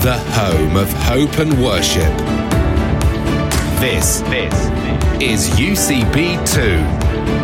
the home of hope and worship. This is UCB2.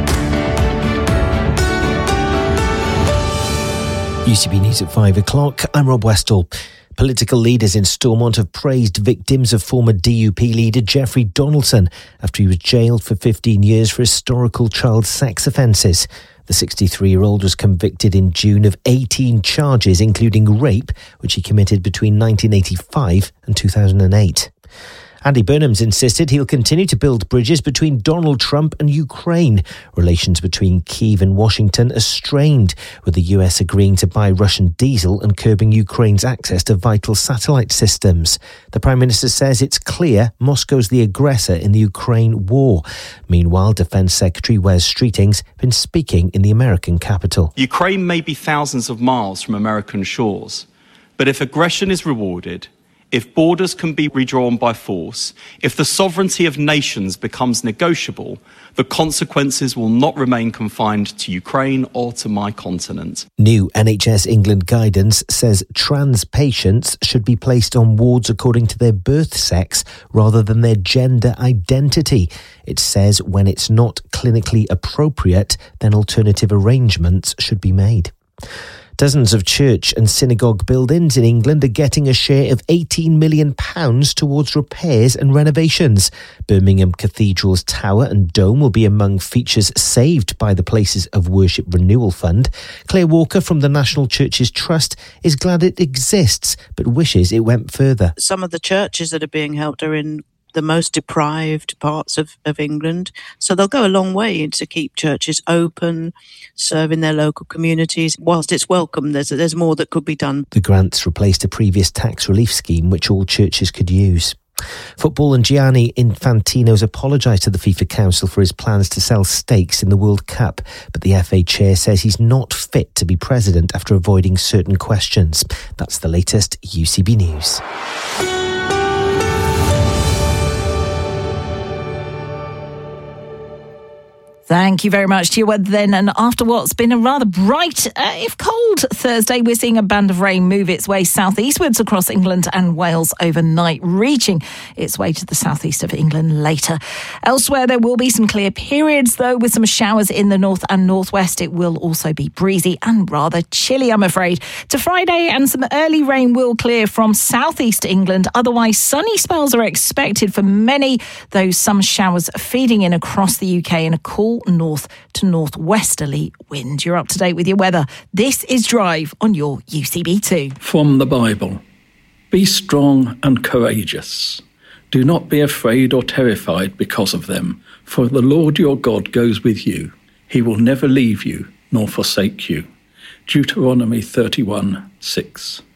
UCB News at 5 o'clock. I'm Rob Westall. Political leaders in Stormont have praised victims of former DUP leader Jeffrey Donaldson after he was jailed for 15 years for historical child sex offences. The 63-year-old was convicted in June of 18 charges, including rape, which he committed between 1985 and 2008. Andy Burnham's insisted he'll continue to build bridges between Donald Trump and Ukraine. Relations between Kyiv and Washington are strained, with the US agreeing to buy Russian diesel and curbing Ukraine's access to vital satellite systems. The Prime Minister says it's clear Moscow's the aggressor in the Ukraine war. Meanwhile, Defence Secretary Wes Streeting's been speaking in the American capital. Ukraine may be thousands of miles from American shores, but if aggression is rewarded, if borders can be redrawn by force, if the sovereignty of nations becomes negotiable, the consequences will not remain confined to Ukraine or to my continent. New NHS England guidance says trans patients should be placed on wards according to their birth sex rather than their gender identity. It says when it's not clinically appropriate, then alternative arrangements should be made. Dozens of church and synagogue buildings in England are getting a share of £18 million towards repairs and renovations. Birmingham Cathedral's tower and dome will be among features saved by the Places of Worship Renewal Fund. Claire Walker from the National Churches Trust is glad it exists, but wishes it went further. Some of the churches that are being helped are in the most deprived parts of England. So they'll go a long way to keep churches open, serving their local communities. Whilst it's welcome, there's more that could be done. The grants replaced a previous tax relief scheme which all churches could use. Football and Gianni Infantino's apologised to the FIFA Council for his plans to sell stakes in the World Cup, but the FA chair says he's not fit to be president after avoiding certain questions. That's the latest UCB News. Thank you very much to your weather then. And after what's been a rather bright, if cold Thursday, we're seeing a band of rain move its way southeastwards across England and Wales overnight, reaching its way to the southeast of England later. Elsewhere, there will be some clear periods, though, with some showers in the north and northwest. It will also be breezy and rather chilly, I'm afraid. To Friday, and some early rain will clear from southeast England. Otherwise, sunny spells are expected for many, though some showers feeding in across the UK in a cool north to northwesterly wind. You're up to date with your weather. This is Drive on your UCB2. From the Bible. Be strong and courageous. Do not be afraid or terrified because of them, for the Lord your God goes with you. He will never leave you nor forsake you. Deuteronomy 31:6.